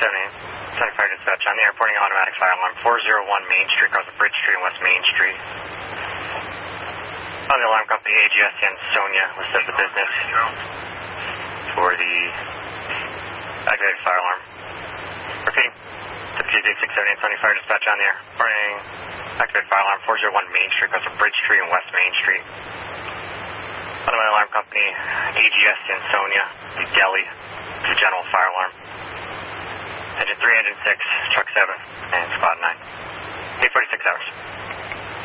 75 dispatch on the air, reporting automatic fire alarm 401 Main Street, across the Bridge Street and West Main Street. On the alarm company, AGS Ansonia, listed as the business for the activated fire alarm. Repeating, WTZ 678 dispatch on the air, reporting activated fire alarm 401 Main Street, across the Bridge Street and West Main Street. On the alarm company, AGS Ansonia, the Delhi, the general fire alarm. Engine 3, Engine 6, Truck 7, and Squad 9. 846 hours.